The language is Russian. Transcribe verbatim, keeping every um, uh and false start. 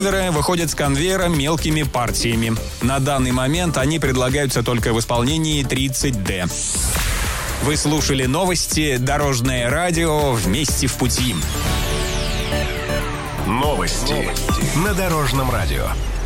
выходят с конвейера мелкими партиями. На данный момент они предлагаются только в исполнении тридцать дэ. Вы слушали новости «Дорожное радио. Вместе в пути». Новости на Дорожном радио.